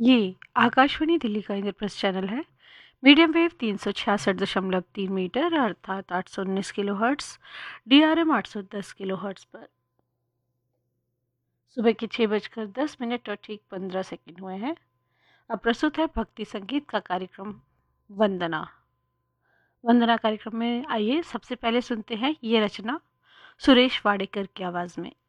ये आकाशवाणी दिल्ली का इंद्रप्रस्थ चैनल है। मीडियम वेव 366.3 मीटर अर्थात 819 kilo hertz, DRM 810 kilo hertz पर सुबह के 6:10 और ठीक 15 सेकंड हुए हैं। अब प्रस्तुत है भक्ति संगीत का कार्यक्रम वंदना। वंदना कार्यक्रम में आइए सबसे पहले सुनते हैं ये रचना सुरेश वाडेकर की आवाज़ में।